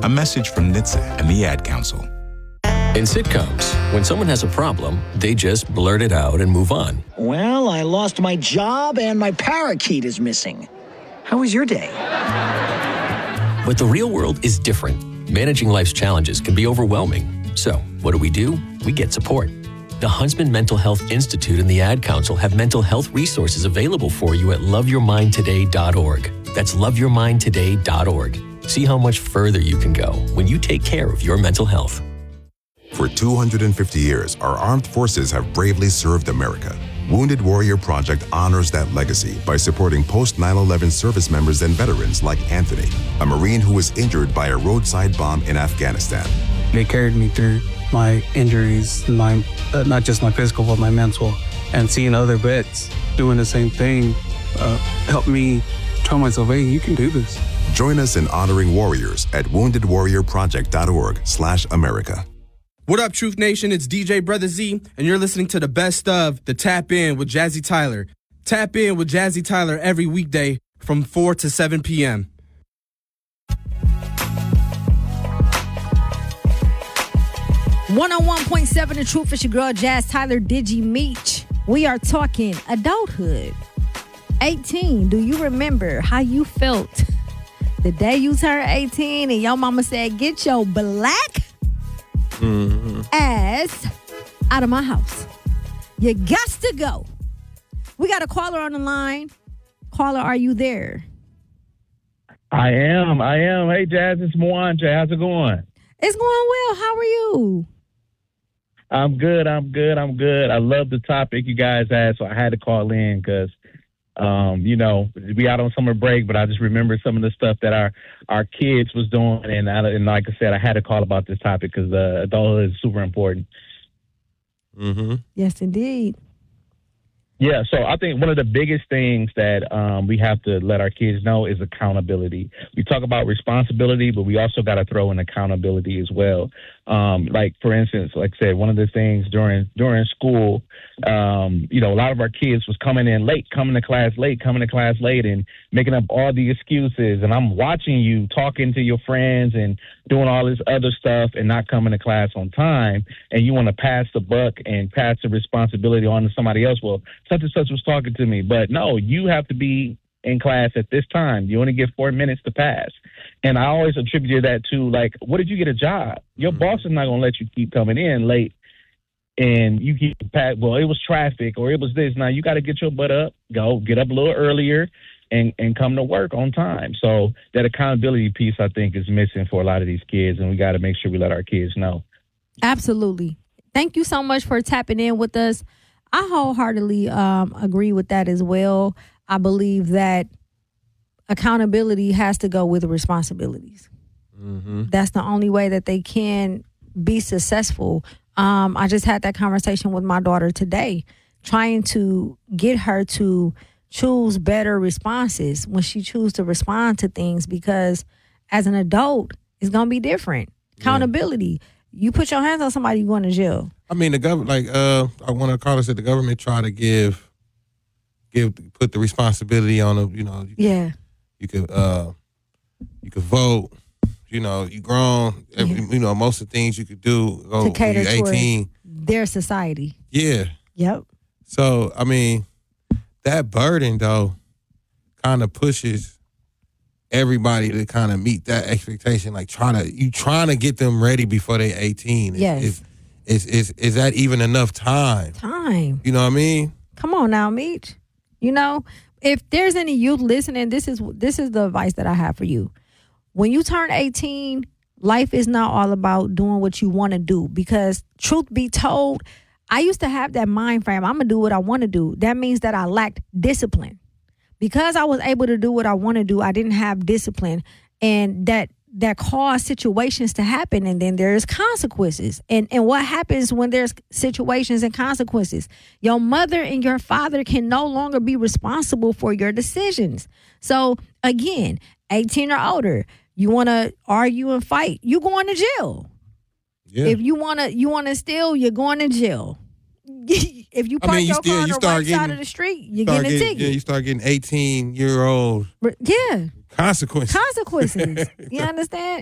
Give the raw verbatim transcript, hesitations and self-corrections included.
A message from N H T S A and the Ad Council. In sitcoms, when someone has a problem, they just blurt it out and move on. Well, I lost my job and my parakeet is missing. How was your day? But the real world is different. Managing life's challenges can be overwhelming. So, what do we do? We get support. The Huntsman Mental Health Institute and the Ad Council have mental health resources available for you at love your mind today dot org. That's love your mind today dot org. See how much further you can go when you take care of your mental health. For two hundred fifty years, our armed forces have bravely served America. Wounded Warrior Project honors that legacy by supporting post nine eleven service members and veterans like Anthony, a Marine who was injured by a roadside bomb in Afghanistan. They carried me through my injuries, my uh, not just my physical, but my mental. And seeing other vets doing the same thing uh, helped me tell myself, hey, you can do this. Join us in honoring warriors at wounded warrior project dot org slash America. What up, Truth Nation? It's D J Brother Z, and you're listening to the best of the Tap In with Jazzy Tyler. Tap In with Jazzy Tyler every weekday from four to seven p.m. one oh one point seven The Truth. It's your girl, Jazz Tyler Digi Meech. We are talking adulthood. eighteen, do you remember how you felt the day you turned eighteen and your mama said, get your black mm-hmm. ass out of my house? You got to go. We got a caller on the line. Caller, are you there? I am. I am. Hey, Jazz, it's Mwanje. How's it going? It's going well. How are you? I'm good. I'm good. I'm good. I love the topic you guys had, so I had to call in because, um, you know, we out on summer break, but I just remember some of the stuff that our, our kids was doing, and, I, and like I said, I had to call about this topic because uh, adulthood is super important. Mm-hmm. Yes, indeed. Yeah, so I think one of the biggest things that um, we have to let our kids know is accountability. We talk about responsibility, but we also got to throw in accountability as well. Um, like, for instance, like I said, one of the things during during school, um, you know, a lot of our kids was coming in late, coming to class late, coming to class late, and making up all the excuses. And I'm watching you talking to your friends and doing all this other stuff and not coming to class on time. And you want to pass the buck and pass the responsibility on to somebody else. Well, such and such was talking to me. But no, you have to be in class at this time. You only get four minutes to pass. And I always attributed that to, like, what did you get a job? Your mm-hmm. boss is not going to let you keep coming in late and you keep, well, it was traffic or it was this. Now you got to get your butt up, go get up a little earlier and, and come to work on time. So that accountability piece, I think, is missing for a lot of these kids, and we got to make sure we let our kids know. Absolutely. Thank you so much for tapping in with us. I wholeheartedly um, agree with that as well. I believe that accountability has to go with responsibilities. Mm-hmm. That's the only way that they can be successful. Um, I just had that conversation with my daughter today, trying to get her to choose better responses when she chooses to respond to things, because as an adult, it's going to be different. Accountability. Yeah. You put your hands on somebody, you're going to jail. I mean, the government, like uh, one of the callers said, the government try to give, give, put the responsibility on them. You know, yeah, you could, uh, you could vote. You know, you grown. Every, yeah. You know, most of the things you could do go, to cater when you're eighteen. Their society. Yeah. Yep. So I mean, that burden though, kind of pushes everybody to kind of meet that expectation. Like trying to, you trying to get them ready before they're eighteen. Yes. Is, is, is, is that even enough time? Time. You know what I mean? Come on now, Meech. You know, if there's any youth listening, this is this is the advice that I have for you. When you turn eighteen, life is not all about doing what you want to do, because truth be told, I used to have that mind frame. I'm going to do what I want to do. That means that I lacked discipline. Because I was able to do what I want to do, I didn't have discipline. And that that caused situations to happen. And then there's consequences. And, and what happens when there's situations and consequences? Your mother and your father can no longer be responsible for your decisions. So, again, eighteen or older, you want to argue and fight, you going to jail. Yeah. If you want to you want to steal, you're going to jail. If you park I mean, you your still, car on the right getting, side of the street, you're getting a getting, ticket. Yeah, you start getting eighteen-year-old yeah. consequences. Consequences. You understand?